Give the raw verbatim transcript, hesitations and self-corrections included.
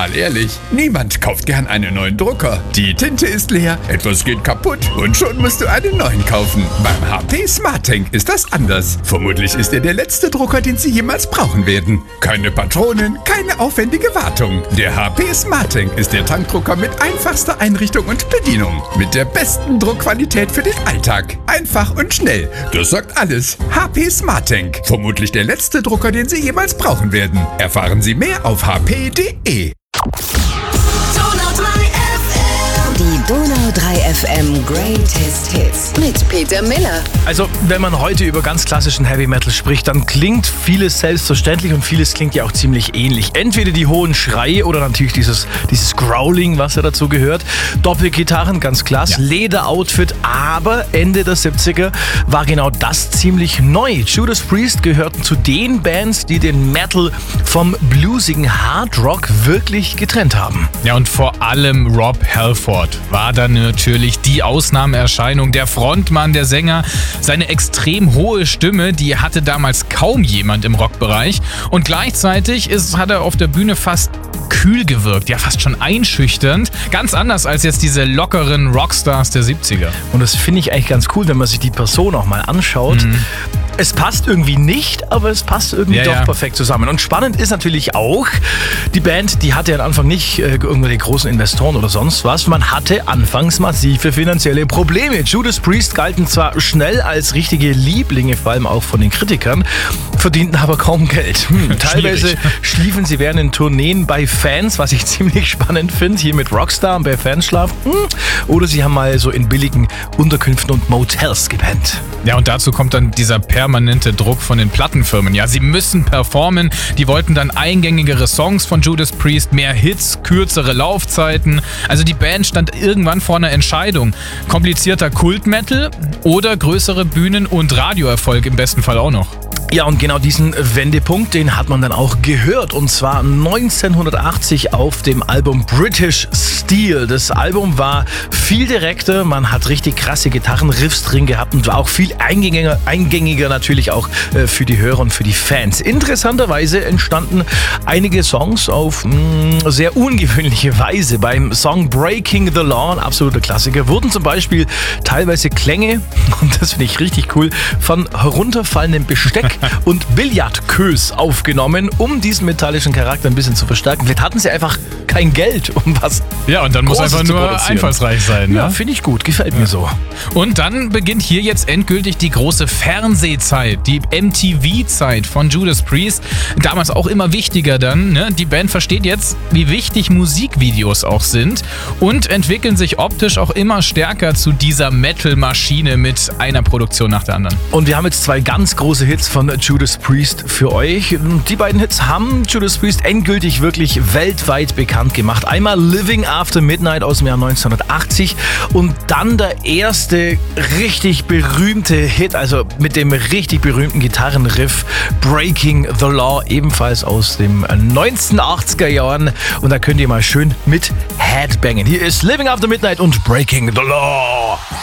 Mal ehrlich, niemand kauft gern einen neuen Drucker. Die Tinte ist leer, etwas geht kaputt und schon musst du einen neuen kaufen. Beim H P SmartTank ist das anders. Vermutlich ist er der letzte Drucker, den Sie jemals brauchen werden. Keine Patronen, keine aufwendige Wartung. Der H P SmartTank ist der Tankdrucker mit einfachster Einrichtung und Bedienung. Mit der besten Druckqualität für den Alltag. Einfach und schnell. Das sagt alles. H P SmartTank. Vermutlich der letzte Drucker, den Sie jemals brauchen werden. Erfahren Sie mehr auf h p punkt d e. Die Donau drei F M Greatest Hits mit Peter Miller. Also, wenn man heute über ganz klassischen Heavy Metal spricht, dann klingt vieles selbstverständlich und vieles klingt ja auch ziemlich ähnlich. Entweder die hohen Schreie oder natürlich dieses, dieses Growling, was ja dazu gehört. Doppelgitarren, ganz klasse. Ja. Lederoutfit, aber Ende der siebziger war genau das ziemlich neu. Judas Priest gehörten zu den Bands, die den Metal vom bluesigen Hard Rock wirklich getrennt haben. Ja, und vor allem Rob Halford war dann natürlich die Ausnahmeerscheinung, der Frontmann, der Sänger. Seine extrem hohe Stimme, die hatte damals kaum jemand im Rockbereich. Und gleichzeitig ist, hat er auf der Bühne fast kühl gewirkt, ja fast schon einschüchternd. Ganz anders als jetzt diese lockeren Rockstars der siebziger. Und das finde ich eigentlich ganz cool, wenn man sich die Person auch mal anschaut. Mhm. Es passt irgendwie nicht, aber es passt irgendwie ja, doch ja. perfekt zusammen. Und spannend ist natürlich auch, die Band, die hatte ja am Anfang nicht äh, irgendwelche großen Investoren oder sonst was. Man hatte anfangs massive finanzielle Probleme. Judas Priest galten zwar schnell als richtige Lieblinge, vor allem auch von den Kritikern, verdienten aber kaum Geld. Hm, teilweise schliefen sie während den Tourneen bei Fans, was ich ziemlich spannend finde, hier mit Rockstar und bei Fans schlafen. Hm, oder sie haben mal so in billigen Unterkünften und Motels gepennt. Ja, und dazu kommt dann dieser permanente Druck von den Plattenfirmen. Ja, sie müssen performen. Die wollten dann eingängigere Songs von Judas Priest, mehr Hits, kürzere Laufzeiten. Also die Band stand irgendwann vor einer Entscheidung. Komplizierter Kult-Metal oder größere Bühnen- und Radioerfolg im besten Fall auch noch. Ja, und genau diesen Wendepunkt, den hat man dann auch gehört. Und zwar neunzehnhundertachtzig auf dem Album British Steel. Das Album war viel direkter, man hat richtig krasse Gitarrenriffs drin gehabt und war auch viel eingängiger, eingängiger natürlich auch äh, für die Hörer und für die Fans. Interessanterweise entstanden einige Songs auf mh, sehr ungewöhnliche Weise. Beim Song Breaking the Law, ein absoluter Klassiker, wurden zum Beispiel teilweise Klänge, und das finde ich richtig cool, von herunterfallendem Besteck und Billardkös aufgenommen, um diesen metallischen Charakter ein bisschen zu verstärken. Vielleicht hatten sie einfach kein Geld, um was Ja, und dann Großes muss einfach nur einfallsreich sein. Ja, ne? finde ich gut, gefällt ja. mir so. Und dann beginnt hier jetzt endgültig die große Fernsehzeit, die M T V-Zeit von Judas Priest. Damals auch immer wichtiger dann. Ne? Die Band versteht jetzt, wie wichtig Musikvideos auch sind und entwickeln sich optisch auch immer stärker zu dieser Metal-Maschine mit einer Produktion nach der anderen. Und wir haben jetzt zwei ganz große Hits von Judas Priest für euch. Die beiden Hits haben Judas Priest endgültig wirklich weltweit bekannt gemacht. Einmal Living After Midnight aus dem Jahr neunzehnhundertachtzig und dann der erste richtig berühmte Hit, also mit dem richtig berühmten Gitarrenriff Breaking the Law, ebenfalls aus dem neunzehnhundertachtziger Jahren. Und da könnt ihr mal schön mit Headbangen. Hier ist Living After Midnight und Breaking the Law.